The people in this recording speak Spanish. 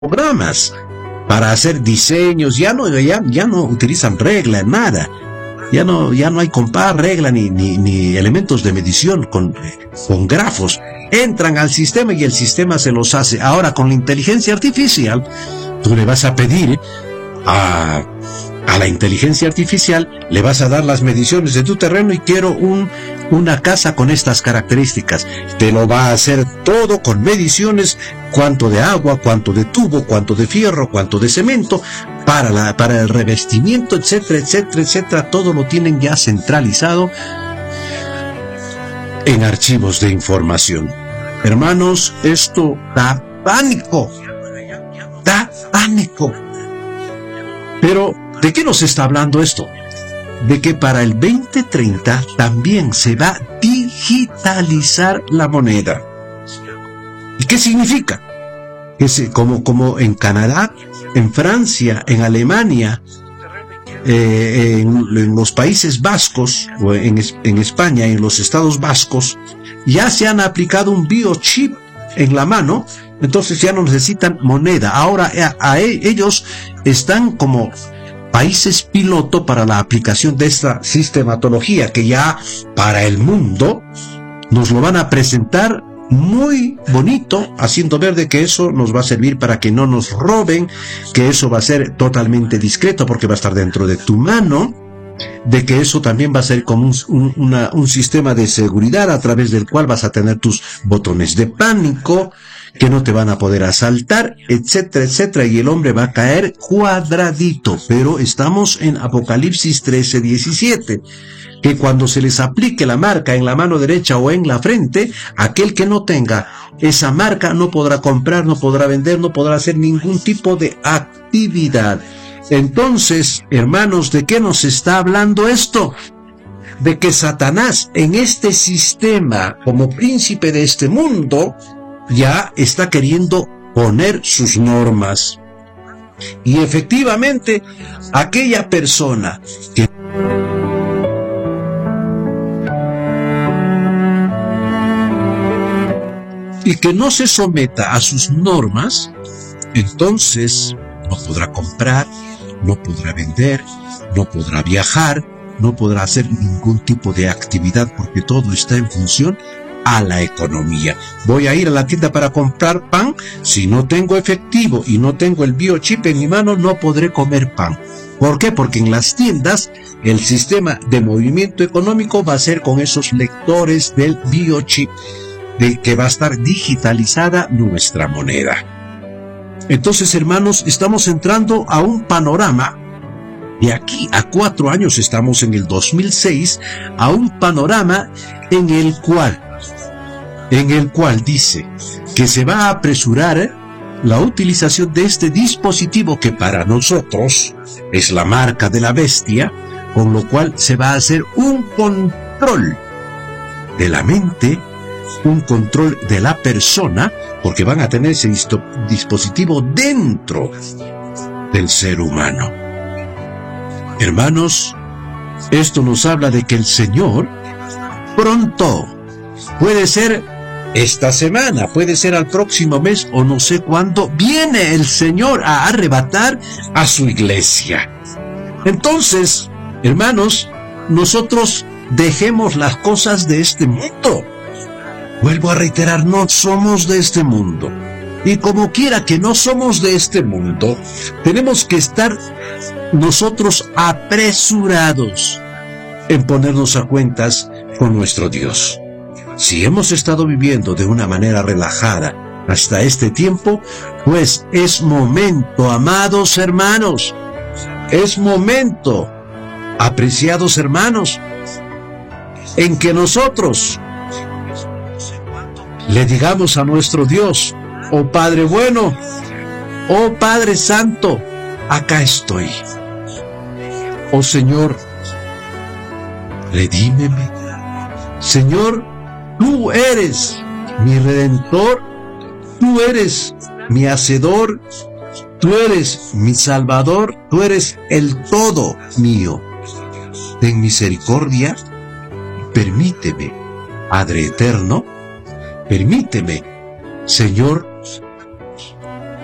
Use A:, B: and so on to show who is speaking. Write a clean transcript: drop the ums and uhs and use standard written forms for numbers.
A: programas para hacer diseños, ya no utilizan regla, nada. Ya no hay compás, regla, ni elementos de medición con grafos. Entran al sistema y el sistema se los hace. Ahora, con la inteligencia artificial, tú le vas a pedir a la inteligencia artificial, le vas a dar las mediciones de tu terreno y quiero una casa con estas características. Te lo va a hacer todo con mediciones, cuánto de agua, cuánto de tubo, cuánto de fierro, cuánto de cemento, para el revestimiento, etcétera, etcétera, etcétera. Todo lo tienen ya centralizado en archivos de información. Hermanos, esto da pánico. Da pánico. Pero, ¿de qué nos está hablando esto? De que para el 2030 también se va a digitalizar la moneda. ¿Y qué significa? Como en Canadá, en Francia, en Alemania, en los Países Vascos, o en España, en los Estados Vascos, ya se han aplicado un biochip en la mano, entonces ya no necesitan moneda. Ahora ellos están como países piloto para la aplicación de esta sistematología que ya para el mundo nos lo van a presentar muy bonito, haciendo ver de que eso nos va a servir para que no nos roben, que eso va a ser totalmente discreto porque va a estar dentro de tu mano, de que eso también va a ser como un sistema de seguridad a través del cual vas a tener tus botones de pánico, que no te van a poder asaltar, etcétera, etcétera, y el hombre va a caer cuadradito. Pero estamos en Apocalipsis 13:17, que cuando se les aplique la marca en la mano derecha o en la frente, aquel que no tenga esa marca no podrá comprar, no podrá vender, no podrá hacer ningún tipo de actividad. Entonces, hermanos, ¿de qué nos está hablando esto? De que Satanás en este sistema, como príncipe de este mundo, ya está queriendo poner sus normas. Y efectivamente, aquella persona que no se someta a sus normas, entonces no podrá comprar, no podrá vender, no podrá viajar, no podrá hacer ningún tipo de actividad porque todo está en función a la economía. Voy a ir a la tienda para comprar pan, si no tengo efectivo y no tengo el biochip en mi mano, no podré comer pan. ¿Por qué? Porque en las tiendas el sistema de movimiento económico va a ser con esos lectores del biochip, de que va a estar digitalizada nuestra moneda. Entonces, hermanos, estamos entrando a un panorama. De aquí a 4 años, estamos en el 2006, a un panorama en el cual dice que se va a apresurar la utilización de este dispositivo que para nosotros es la marca de la bestia, con lo cual se va a hacer un control de la mente, un control de la persona, porque van a tener ese dispositivo dentro del ser humano. Hermanos, esto nos habla de que el Señor pronto, puede ser esta semana, puede ser al próximo mes o no sé cuándo, viene el Señor a arrebatar a su iglesia. Entonces, hermanos, nosotros dejemos las cosas de este mundo. Vuelvo a reiterar, no somos de este mundo. Y como quiera que no somos de este mundo, tenemos que estar nosotros apresurados en ponernos a cuentas con nuestro Dios. Si hemos estado viviendo de una manera relajada hasta este tiempo, pues es momento, amados hermanos, es momento, apreciados hermanos, en que nosotros le digamos a nuestro Dios: oh Padre bueno, oh Padre Santo, acá estoy. Oh Señor, redímeme. Señor, tú eres mi Redentor, tú eres mi Hacedor, tú eres mi Salvador, tú eres el todo mío. Ten misericordia, permíteme, Padre eterno, permíteme, Señor,